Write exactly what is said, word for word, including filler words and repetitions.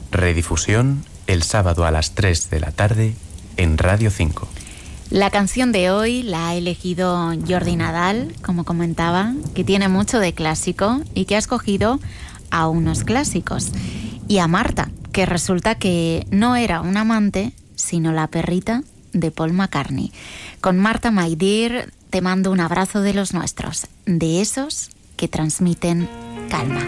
Redifusión el sábado a las tres de la tarde en Radio cinco. La canción de hoy la ha elegido Jordi Nadal, como comentaba, que tiene mucho de clásico y que ha escogido a unos clásicos. Y a Marta, que resulta que no era una amante, sino la perrita de Paul McCartney. Con Marta, my dear, te mando un abrazo de los nuestros, de esos que transmiten calma.